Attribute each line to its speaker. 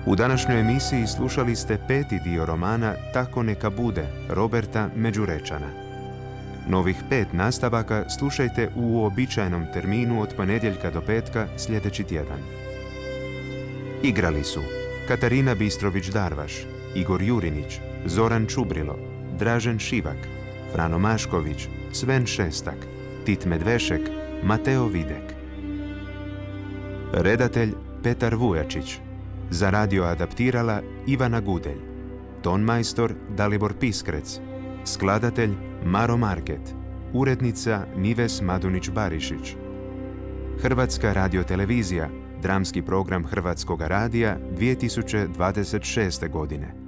Speaker 1: U današnjoj emisiji slušali ste 5. dio romana Tako neka bude Roberta Međurečana. Novih 5 nastavaka slušajte u uobičajenom terminu od ponedjeljka do petka sljedeći tjedan. Igrali su Katarina Bistrović-Darvaš, Igor Jurinić, Zoran Čubrilo, Dražen Šivak, Frano Mašković, Sven Šestak, Tit Medvešek, Mateo Videk. Redatelj Petar Vujačić. Za radio adaptirala Ivana Gudelj. Tonmajstor Dalibor Piskrec. Skladatelj Maro Market. Urednica Nives Madunić-Barišić. Hrvatska radiotelevizija, dramski program Hrvatskoga radija 2026. godine.